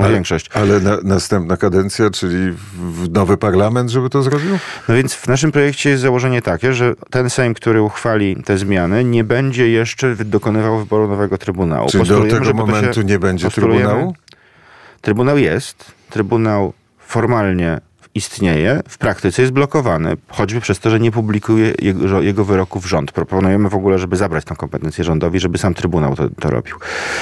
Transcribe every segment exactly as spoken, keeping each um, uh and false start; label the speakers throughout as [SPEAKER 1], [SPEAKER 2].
[SPEAKER 1] ale, większość.
[SPEAKER 2] Ale na, następna kadencja, czyli w nowy parlament, żeby to zrobił?
[SPEAKER 1] No więc w naszym projekcie jest założenie takie, że ten Sejm, który uchwali te zmiany, nie będzie jeszcze dokonywał wyboru nowego Trybunału.
[SPEAKER 2] Czyli do tego momentu nie będzie Trybunału?
[SPEAKER 1] Trybunał jest. Trybunał formalnie istnieje, w praktyce jest blokowany, choćby przez to, że nie publikuje jego, jego wyroków rząd. Proponujemy w ogóle, żeby zabrać tę kompetencję rządowi, żeby sam Trybunał to, to robił.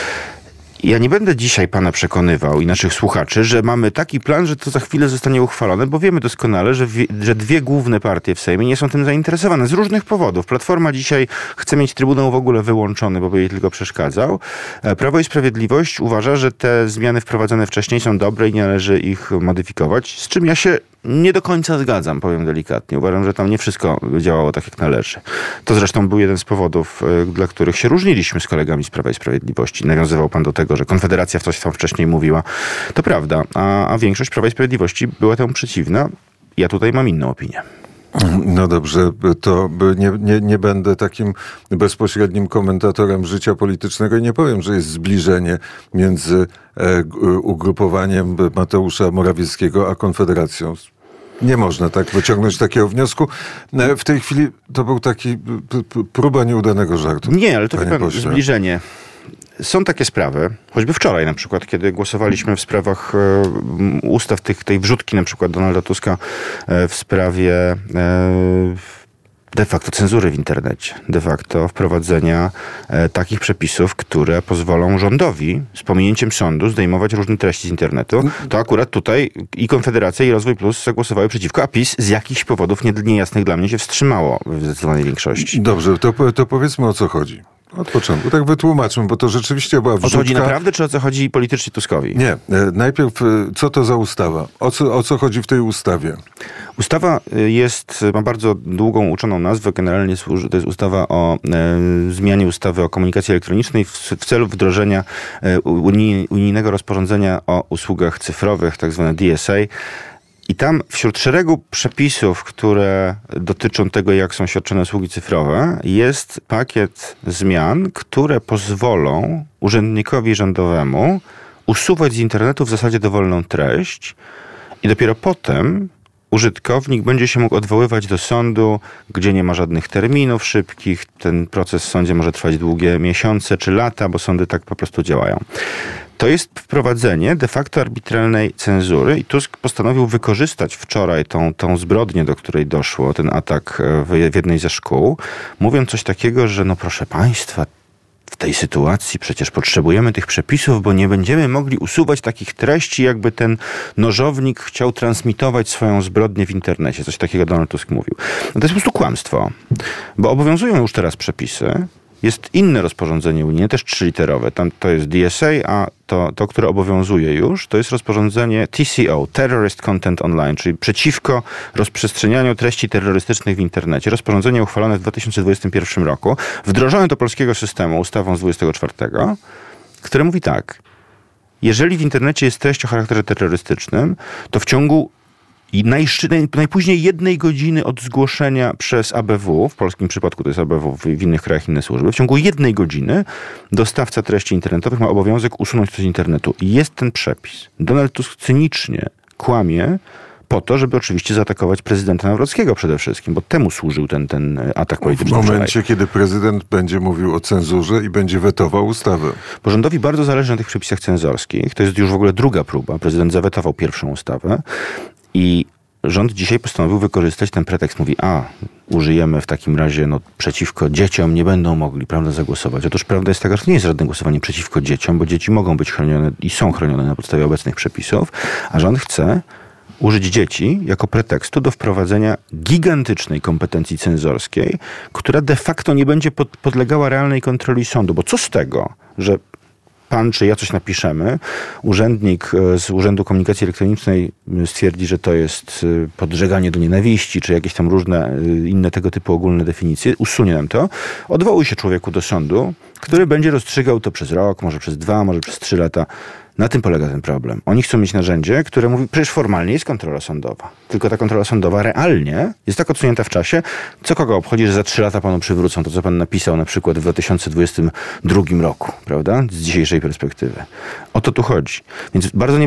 [SPEAKER 1] Ja nie będę dzisiaj pana przekonywał i naszych słuchaczy, że mamy taki plan, że to za chwilę zostanie uchwalone, bo wiemy doskonale, że, wie, że dwie główne partie w Sejmie nie są tym zainteresowane z różnych powodów. Platforma dzisiaj chce mieć Trybunał w ogóle wyłączony, bo by jej tylko przeszkadzał. Prawo i Sprawiedliwość uważa, że te zmiany wprowadzone wcześniej są dobre i nie należy ich modyfikować, z czym ja się nie do końca zgadzam, powiem delikatnie. Uważam, że tam nie wszystko działało tak, jak należy. To zresztą był jeden z powodów, dla których się różniliśmy z kolegami z Prawa i Sprawiedliwości. Nawiązywał pan do tego, że Konfederacja w coś tam wcześniej mówiła. To prawda, a, a większość Prawa i Sprawiedliwości była temu przeciwna. Ja tutaj mam inną opinię.
[SPEAKER 2] No dobrze, to nie, nie, nie będę takim bezpośrednim komentatorem życia politycznego i nie powiem, że jest zbliżenie między e, ugrupowaniem Mateusza Morawieckiego a Konfederacją. Nie można tak wyciągnąć takiego wniosku. W tej chwili to był taki próba nieudanego żartu.
[SPEAKER 1] Nie, ale to wie pan, zbliżenie. Są takie sprawy, choćby wczoraj na przykład, kiedy głosowaliśmy w sprawach e, ustaw tych, tej wrzutki na przykład Donalda Tuska e, w sprawie e, de facto cenzury w internecie, de facto wprowadzenia e, takich przepisów, które pozwolą rządowi z pominięciem sądu zdejmować różne treści z internetu, to akurat tutaj i Konfederacja i Rozwój Plus zagłosowały przeciwko, a PiS z jakichś powodów niejasnych dla mnie się wstrzymało w zdecydowanej większości.
[SPEAKER 2] Dobrze, to, to powiedzmy, o co chodzi. Od początku. Tak wytłumaczmy, bo to rzeczywiście była wrzutka.
[SPEAKER 1] O co chodzi naprawdę, czy o co chodzi politycznie Tuskowi?
[SPEAKER 2] Nie. Najpierw, co to za ustawa? O co, o co chodzi w tej ustawie?
[SPEAKER 1] Ustawa jest, ma bardzo długą, uczoną nazwę. Generalnie to jest ustawa o e, zmianie ustawy o komunikacji elektronicznej w, w celu wdrożenia e, unij, unijnego rozporządzenia o usługach cyfrowych, tak zwane D S A. I tam wśród szeregu przepisów, które dotyczą tego, jak są świadczone usługi cyfrowe, jest pakiet zmian, które pozwolą urzędnikowi rządowemu usuwać z internetu w zasadzie dowolną treść i dopiero potem użytkownik będzie się mógł odwoływać do sądu, gdzie nie ma żadnych terminów szybkich. Ten proces w sądzie może trwać długie miesiące czy lata, bo sądy tak po prostu działają. To jest wprowadzenie de facto arbitralnej cenzury i Tusk postanowił wykorzystać wczoraj tą, tą zbrodnię, do której doszło, ten atak w, w jednej ze szkół, mówiąc coś takiego, że no proszę państwa, w tej sytuacji przecież potrzebujemy tych przepisów, bo nie będziemy mogli usuwać takich treści, jakby ten nożownik chciał transmitować swoją zbrodnię w internecie. Coś takiego Donald Tusk mówił. No to jest po prostu kłamstwo, bo obowiązują już teraz przepisy. Jest inne rozporządzenie unijne, też trzyliterowe. Tam to jest D S A, a to, to, które obowiązuje już, to jest rozporządzenie T C O, Terrorist Content Online, czyli przeciwko rozprzestrzenianiu treści terrorystycznych w internecie. Rozporządzenie uchwalone w dwa tysiące dwudziestym pierwszym roku, wdrożone do polskiego systemu ustawą z dwudziestego czwartego, które mówi tak: jeżeli w internecie jest treść o charakterze terrorystycznym, to w ciągu I najszy, naj, najpóźniej jednej godziny od zgłoszenia przez A B W, w polskim przypadku to jest A B W, w, w innych krajach inne służby, w ciągu jednej godziny dostawca treści internetowych ma obowiązek usunąć to z internetu. I jest ten przepis. Donald Tusk cynicznie kłamie po to, żeby oczywiście zaatakować prezydenta Nawrockiego przede wszystkim, bo temu służył ten, ten atak polityczny.
[SPEAKER 2] W momencie, wczoraj. Kiedy prezydent będzie mówił o cenzurze i będzie wetował ustawę.
[SPEAKER 1] Bo rządowi bardzo zależy na tych przepisach cenzorskich. To jest już w ogóle druga próba. Prezydent zawetował pierwszą ustawę. I rząd dzisiaj postanowił wykorzystać ten pretekst. Mówi, a użyjemy w takim razie no, przeciwko dzieciom, nie będą mogli, prawda, zagłosować. Otóż prawda jest taka, że to nie jest żadne głosowanie przeciwko dzieciom, bo dzieci mogą być chronione i są chronione na podstawie obecnych przepisów, a rząd chce użyć dzieci jako pretekstu do wprowadzenia gigantycznej kompetencji cenzorskiej, która de facto nie będzie pod, podlegała realnej kontroli sądu. Bo co z tego, że pan czy ja coś napiszemy, urzędnik z Urzędu Komunikacji Elektronicznej stwierdzi, że to jest podżeganie do nienawiści, czy jakieś tam różne inne tego typu ogólne definicje, usunie nam to, odwołuje się człowieku do sądu, który będzie rozstrzygał to przez rok, może przez dwa, może przez trzy lata. Na tym polega ten problem. Oni chcą mieć narzędzie, które mówi, przecież formalnie jest kontrola sądowa. Tylko ta kontrola sądowa realnie jest tak odsunięta w czasie, co kogo obchodzi, że za trzy lata panu przywrócą to, co pan napisał na przykład w dwa tysiące dwudziestym drugim roku, prawda? Z dzisiejszej perspektywy. O to tu chodzi. Więc bardzo nie